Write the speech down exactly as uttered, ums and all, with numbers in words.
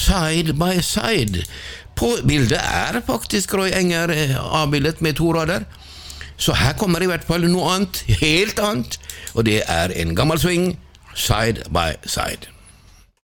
Side by Side. På bildet er faktisk Roy Enger avbildet med to rader. Så her kommer i hvert fall noe annet, helt annet, og det er en gammel swing, Side by Side.